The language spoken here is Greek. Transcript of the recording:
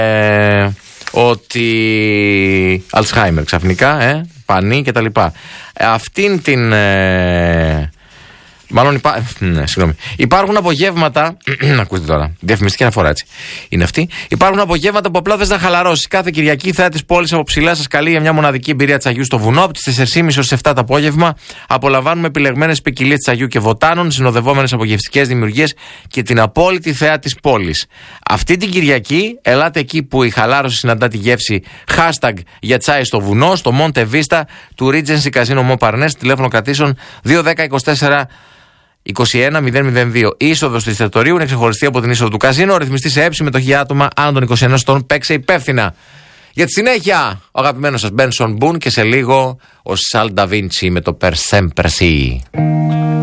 ότι Αλτσχάιμερ ξαφνικά, πανί κτλ. Αυτήν την... Μάλλον υπάρχουν απογεύματα. Ακούστε τώρα, διαφημιστική αναφορά έτσι. Είναι αυτή. Υπάρχουν απογεύματα που απλά θες να χαλαρώσεις. Κάθε Κυριακή η θέα της πόλης από ψηλά σας καλεί για μια μοναδική εμπειρία τσαγιού στο βουνό. Από τις 4.30 ως 7 το απόγευμα απολαμβάνουμε επιλεγμένες ποικιλίες τσαγιού και βοτάνων, συνοδευόμενες απογευστικές δημιουργίες και την απόλυτη θέα της πόλης. Αυτή την Κυριακή ελάτε εκεί που η χαλάρωση συναντά τη γεύση. Hashtag για τσάι στο βουνό, στο Monte Vista του Regency Casino Montparnasse, τηλέφωνο κρατήσεων 210-24 21-002. Η είσοδος του εστιατορίου είναι ξεχωριστή από την είσοδο του καζίνο. Ρυθμιστή σε έψη μετοχή άτομα άνω των 21 ετών. Παίξε υπεύθυνα. Για τη συνέχεια, ο αγαπημένος σας Benson Boone και σε λίγο ο Σαλ Νταβίντσι με το Per Sempre Si.